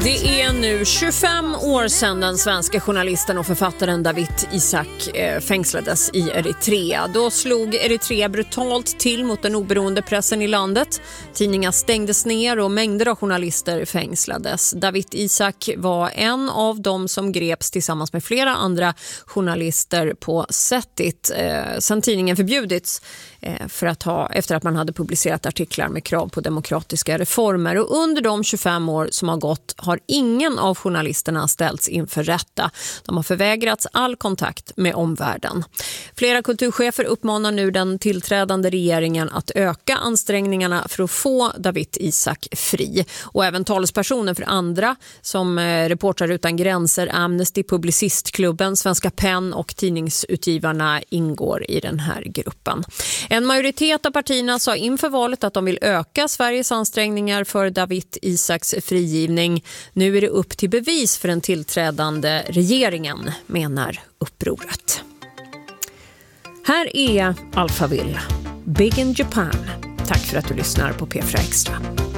Det är nu 25 år sedan den svenska journalisten och författaren Dawit Isaak fängslades i Eritrea. Då slog Eritrea brutalt till mot den oberoende pressen i landet. Tidningar stängdes ner och mängder av journalister fängslades. Dawit Isaak var en av dem som greps tillsammans med flera andra journalister på Sättit sen tidningen förbjudits efter att man hade publicerat artiklar med krav på demokratiska reformer. Och under de 25 år som har gått har ingen av journalisterna ställts inför rätta. De har förvägrats all kontakt med omvärlden. Flera kulturchefer uppmanar nu den tillträdande regeringen att öka ansträngningarna för att få Dawit Isaak fri. Och även talespersoner för andra som Reportrar utan gränser, Amnesty, Publicistklubben, Svenska PEN och tidningsutgivarna ingår i den här gruppen. En majoritet av partierna sa inför valet att de vill öka Sveriges ansträngningar för Dawit Isaaks frigivning. Nu är det upp till bevis för den tillträdande regeringen, menar upproret. Här är Alphaville, Big in Japan. Tack för att du lyssnar på P4 Extra.